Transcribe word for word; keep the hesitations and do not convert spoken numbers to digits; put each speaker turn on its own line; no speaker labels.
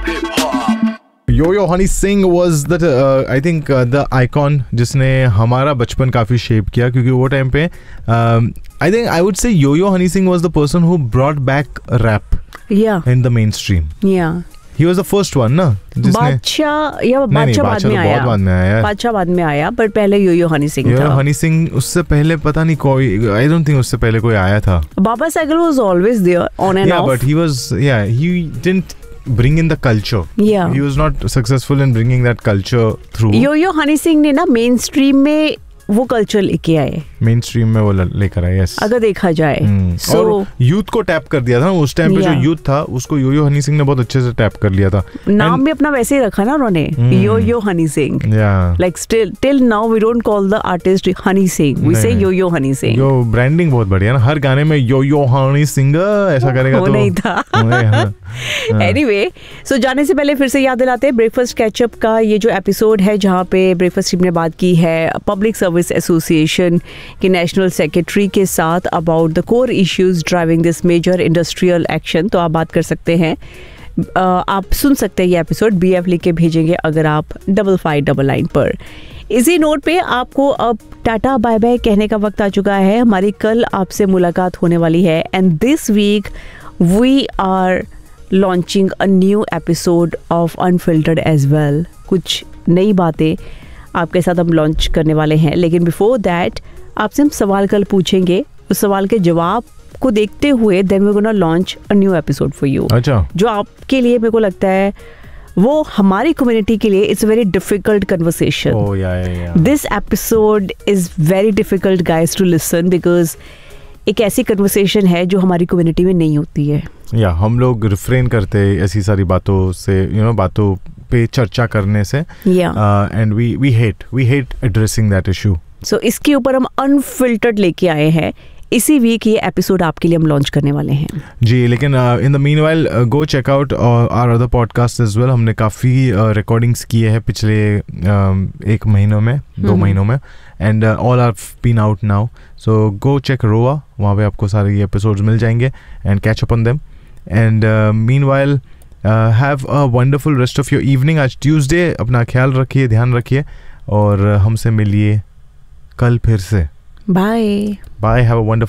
Yo-Yo Honey Singh was the uh, I think uh, the icon जिसने हमारा बचपन काफी शेप किया, क्योंकि वो टाइम पे I think I would say Yo-Yo Honey Singh was the person who brought back rap
yeah
in the mainstream.
yeah
He was the first one ना जिसने
बादशाह या बादशाह बाद में आया,
बाद में आया
बादशाह बाद में आया, पर पहले यो-यो हनी सिंह था.
हनी सिंह उससे पहले पता नहीं कोई, I don't think उससे पहले कोई आया था.
Baba Sehgal was always there on and
yeah,
off.
Yeah, but he was yeah he didn't bring in the culture.
Yeah.
He was not successful in bringing that culture through.
Yo-yo Honey Singh ने ना main stream में वो culture लेके आए,
main stream में वो लेकर आए. यस,
अगर देखा जाए
hmm. so, और यूथ को टैप कर दिया था उस टाइम पे. जो यूथ था उसको यो-यो हनी सिंह ने बहुत अच्छे से टैप कर लिया था.
नाम And, भी अपना वैसे ही रखा ना उन्होंने, yo-yo Honey Singh. Like still till now we don't call the artist Honey Singh, we से यो-यो हनी सिंह.
यो ब्रांडिंग बहुत बढ़िया ना, हर गाने में यो-यो हनी सिंह ऐसा करेगा
वो
तो
नहीं था. एनीवे, सो जाने से पहले फिर से याद दिलाते हैं ब्रेकफास्ट कैचअप का ये जो एपिसोड है, जहाँ पे ब्रेकफास्ट टीम ने बात की है पब्लिक सर्विस एसोसिएशन के नेशनल सेक्रेटरी के साथ about the core issues driving this major industrial action. तो आप बात कर सकते हैं, आप सुन सकते हैं ये एपिसोड, बी एफ लिख के भेजेंगे अगर आप डबल फाइव डबल नाइन पर. इसी नोट पे आपको अब टाटा बाय बाय कहने का वक्त आ चुका है. हमारी कल आपसे मुलाकात होने वाली है and this week we are launching a new episode of unfiltered as well. कुछ नई बातें आपके साथ हम लॉन्च करने वाले हैं, लेकिन बिफोर दैट आपसे हम सवाल कल पूछेंगे. उस सवाल के जवाब को देखते हुए then we gonna launch a new episode for you.
अच्छा,
जो आपके लिए मेरे को लगता है वो हमारी कम्युनिटी के लिए it's very difficult conversation.
oh, yeah, yeah, yeah.
This episode is very difficult guys to listen, because एक ऐसी कन्वर्सेशन है जो हमारी कम्युनिटी में नहीं होती है.
या yeah, हम लोग रिफ्रेन करते हैं ऐसी सारी बातों से, यू नो, बातों पे चर्चा करने से. And we we hate we hate addressing that issue.
सो इसके ऊपर हम अनफिल्टर्ड लेके आए हैं. इसी वीक ये एपिसोड आपके लिए हम लॉन्च करने वाले हैं
जी. लेकिन in the meanwhile go check out our other podcast as well. हमने काफ़ी रिकॉर्डिंग्स किए हैं पिछले uh, एक महीनों में, दो महीनों में, and all are been out now. So go check रोआ, वहाँ पे आपको सारे एपिसोड्स मिल जाएंगे and catch up on them. And meanwhile have a wonderful rest of your evening. आज ट्यूसडे, अपना ख्याल रखिए, ध्यान रखिए और हमसे मिलिए कल फिर से.
Bye
bye. Have a wonderful